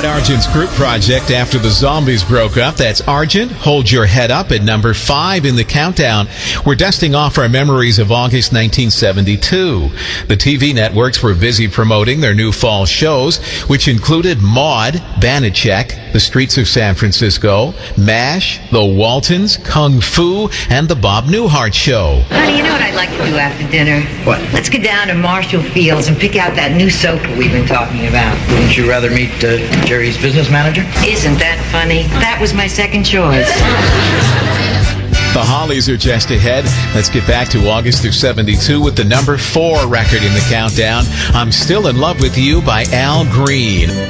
Scott Argent's group project after the Zombies broke up. That's Argent, Hold Your Head Up at number 5 in the countdown. We're dusting off our memories of August 1972. The TV networks were busy promoting their new fall shows, which included Maude, Banachek, The Streets of San Francisco, MASH, The Waltons, Kung Fu, and The Bob Newhart Show. Honey, you know what I'd like to do after dinner? What? Let's go down to Marshall Fields and pick out that new sofa we've been talking about. Wouldn't you rather meet Jerry's business manager? Isn't that funny? That was my second choice. The Hollies are just ahead. Let's get back to August of 72 with the number 4 record in the countdown. I'm Still in Love with You by Al Green.